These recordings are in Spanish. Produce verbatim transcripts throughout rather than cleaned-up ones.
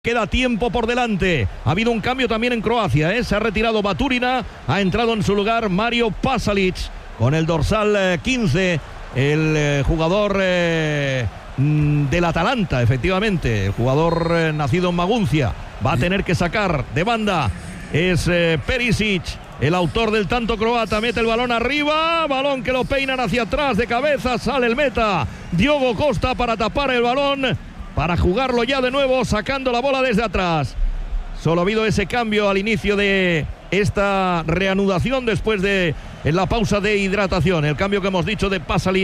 Queda tiempo por delante. Ha habido un cambio también en Croacia, ¿eh? Se ha retirado Baturina, ha entrado en su lugar Mario Pasalic con el dorsal eh, quince, el eh, jugador eh, del Atalanta, efectivamente, el jugador eh, nacido en Maguncia. Va a tener que sacar de banda. Es eh, Perisic, el autor del tanto croata, mete el balón arriba, balón que lo peinan hacia atrás de cabeza, sale el meta Diogo Costa para tapar el balón, para jugarlo ya de nuevo, sacando la bola desde atrás. Solo ha habido ese cambio al inicio de esta reanudación después de en la pausa de hidratación. El cambio que hemos dicho de Pasalic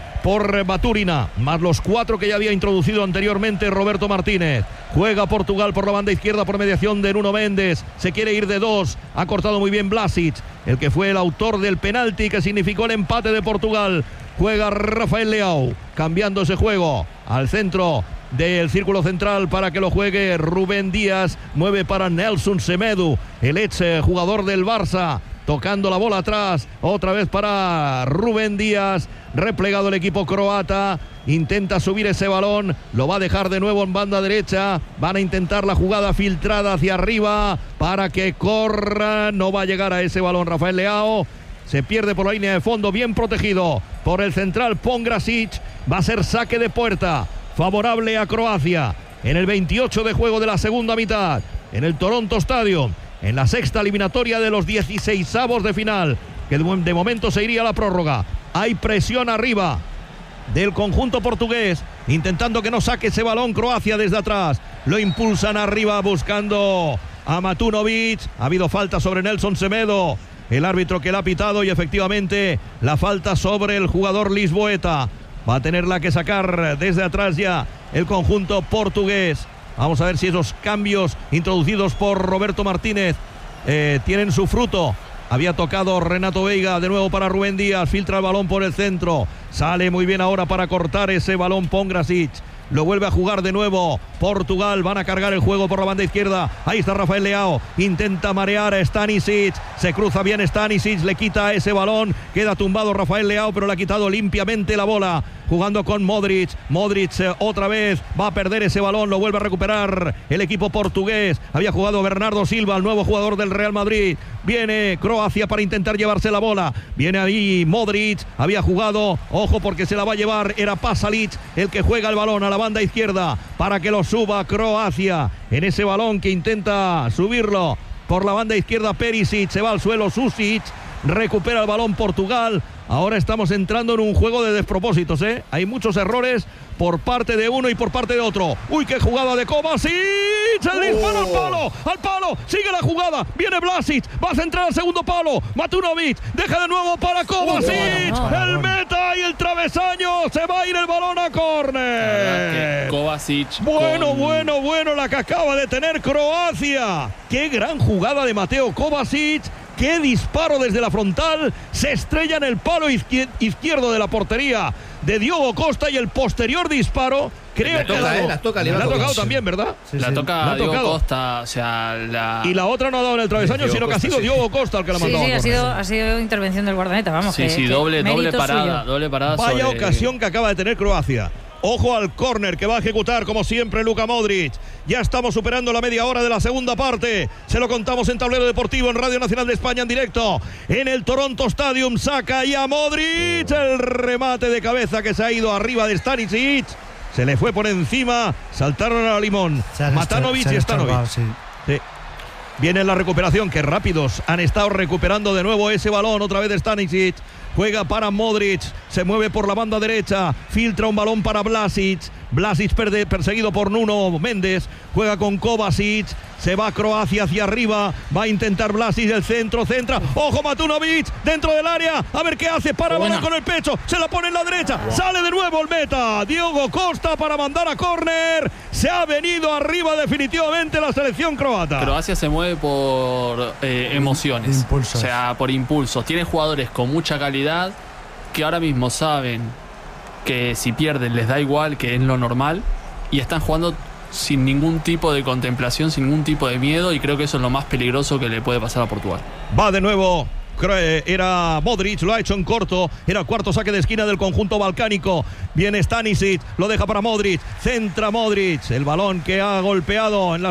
por Baturina, más los cuatro que ya había introducido anteriormente Roberto Martínez. Juega Portugal por la banda izquierda por mediación de Nuno Mendes. Se quiere ir de dos. Ha cortado muy bien Vlasic, el que fue el autor del penalti que significó el empate de Portugal. Juega Rafael Leao, cambiando ese juego al centro del círculo central para que lo juegue Rubén Díaz. Mueve para Nelson Semedo, el ex jugador del Barça, tocando la bola atrás, otra vez para Rubén Díaz. Replegado el equipo croata, intenta subir ese balón, lo va a dejar de nuevo en banda derecha. Van a intentar la jugada filtrada hacia arriba para que corra, no va a llegar a ese balón Rafael Leao. Se pierde por la línea de fondo, bien protegido por el central Pongrasic. Va a ser saque de puerta favorable a Croacia en el veintiocho de juego de la segunda mitad, en el Toronto Stadium, en la sexta eliminatoria de los dieciseisavos de final, que de momento se iría a la prórroga. Hay presión arriba del conjunto portugués, intentando que no saque ese balón Croacia desde atrás. Lo impulsan arriba buscando a Matunovic. Ha habido falta sobre Nelson Semedo, el árbitro que la ha pitado, y efectivamente la falta sobre el jugador lisboeta. Va a tenerla que sacar desde atrás ya el conjunto portugués. Vamos a ver si esos cambios introducidos por Roberto Martínez eh, tienen su fruto. Había tocado Renato Veiga, de nuevo para Rubén Díaz, filtra el balón por el centro, sale muy bien ahora para cortar ese balón Pongrasic. Lo vuelve a jugar de nuevo Portugal. Van a cargar el juego por la banda izquierda. Ahí está Rafael Leao. Intenta marear a Stanisic. Se cruza bien Stanisic. Le quita ese balón. Queda tumbado Rafael Leao, pero le ha quitado limpiamente la bola. Jugando con Modric. Modric eh, otra vez va a perder ese balón. Lo vuelve a recuperar el equipo portugués. Había jugado Bernardo Silva, el nuevo jugador del Real Madrid. Viene Croacia para intentar llevarse la bola. Viene ahí Modric. Había jugado. Ojo porque se la va a llevar. Era Pasalic el que juega el balón a la banda izquierda para que lo suba Croacia. En ese balón que intenta subirlo por la banda izquierda Perisic. Se va al suelo Susic. Recupera el balón Portugal. Ahora estamos entrando en un juego de despropósitos, ¿eh? Hay muchos errores por parte de uno y por parte de otro. ¡Uy, qué jugada de Kovacic! ¡El disparo al palo! ¡Al palo! ¡Sigue la jugada! ¡Viene Vlasic! ¡Va a centrar al segundo palo! Matunovic deja de nuevo para Kovacic. No, no, no, el no. meta y el travesaño. Se va a ir el balón a córner. Kovacic. Bueno, con... bueno, bueno la que acaba de tener Croacia. ¡Qué gran jugada de Mateo Kovacic! ¡Qué disparo desde la frontal! Se estrella en el palo izquierdo de la portería de Diogo Costa, y el posterior disparo creo la que toca, la, eh, la toca, le ha Livakovic. tocado también, ¿verdad? Sí, La sí. toca La ha Diogo tocado. Costa, o sea, la... Y la otra no ha dado en el travesaño, Diogo sino que ha Costa, sido sí. Diogo Costa el que la Sí, mandó. sí, a ha córner. sido, ha sido intervención del guardameta, vamos. Sí, que, sí, que doble, doble mérito parada, suyo. doble parada Vaya sobre... ocasión que acaba de tener Croacia. Ojo al córner que va a ejecutar como siempre Luka Modric. Ya estamos superando la media hora de la segunda parte. Se lo contamos en Tablero Deportivo, en Radio Nacional de España, en directo en el Toronto Stadium. Saca ya Modric. El remate de cabeza que se ha ido arriba de Stanisic. Se le fue por encima. Saltaron a la limón Se han Matanovic estor- y se han estorbado, Stanovic. sí. Sí. Viene la recuperación, que rápidos han estado recuperando de nuevo ese balón, otra vez de Stanisic. Juega para Modric, se mueve por la banda derecha, filtra un balón para Vlasic. Vlasic perde, perseguido por Nuno Mendes, juega con Kovacic, se va Croacia hacia arriba, va a intentar Vlasic el centro, centra, ojo Matunovic, dentro del área, a ver qué hace, para balón con el pecho, se la pone en la derecha, sale de nuevo el meta, Diogo Costa para mandar a córner. Se ha venido arriba definitivamente la selección croata. Croacia se mueve por eh, emociones, Impulsos. o sea, por impulsos. Tiene jugadores con mucha calidad que ahora mismo saben que si pierden les da igual, que es lo normal, y están jugando sin ningún tipo de contemplación, sin ningún tipo de miedo, y creo que eso es lo más peligroso que le puede pasar a Portugal. Va de nuevo era Modric, lo ha hecho en corto, era el cuarto saque de esquina del conjunto balcánico. Viene Stanisic, lo deja para Modric, centra Modric, el balón que ha golpeado en la